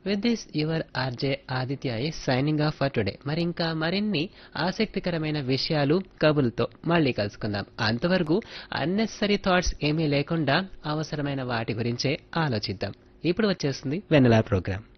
With this your RJ Aditya is signing off for today. మరి ఇంకా మరిన్ని ఆసక్తికరమైన విషయాలు కబుర్లతో మళ్ళీ కలుసుకుందాం. అంతవరకు అన్నెసరీ థాట్స్ ఏమీ లేకుండా అవసరమైన వాటి గురించే ఆలోచిద్దాం. ఇప్పుడు వచ్చేస్తుంది వెన్నెలా ప్రోగ్రాం.